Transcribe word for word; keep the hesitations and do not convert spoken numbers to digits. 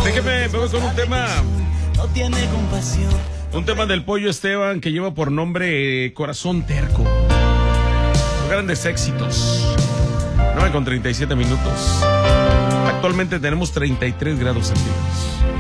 Déjeme, vamos con un tema. No tiene compasión. Un tema del Pollo Esteban que lleva por nombre eh, Corazón Terco. Grandes éxitos. nueve con treinta y siete minutos. Actualmente tenemos treinta y tres grados centígrados.